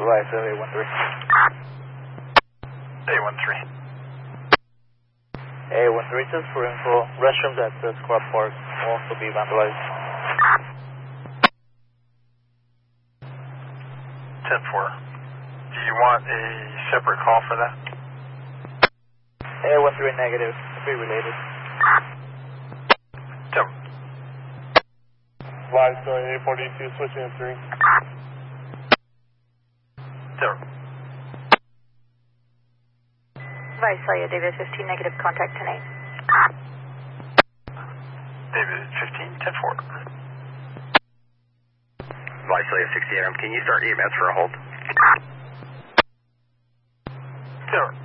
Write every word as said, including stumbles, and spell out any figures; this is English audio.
Right, so A one three. A one three. A one three, just for info, restrooms at the Square Park will also be vandalized. ten four. Do you want a separate call for that? A one three negative, be related. Ten. Live story A forty-two, switching to three. Zero. Visalia, David fifteen, negative, contact ten eight. David fifteen, ten four. Visalia sixty-eight, can you start E M S for a hold? Zero.